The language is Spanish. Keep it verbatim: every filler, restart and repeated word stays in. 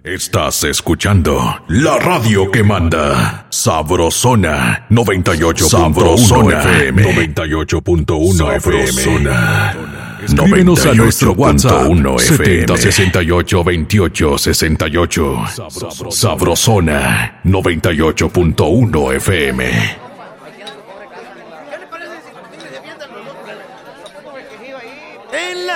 Estás escuchando la radio que manda. Sabrosona noventa y ocho punto uno F M. noventa y ocho punto uno F M. Escríbenos a nuestro WhatsApp setenta sesenta y ocho veintiocho sesenta y ocho. Sabrosona noventa y ocho punto uno F M.